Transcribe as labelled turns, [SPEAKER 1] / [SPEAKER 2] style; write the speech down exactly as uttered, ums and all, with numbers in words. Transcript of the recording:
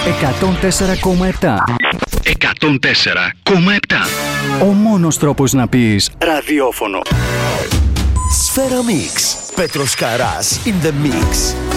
[SPEAKER 1] εκατόν τέσσερα κόμμα επτά.
[SPEAKER 2] εκατόν τέσσερα κόμμα επτά.
[SPEAKER 1] Ο μόνος τρόπος να πεις ραδιόφωνο.
[SPEAKER 3] Σφαίρα Mix. Πέτρος Καράς in the mix.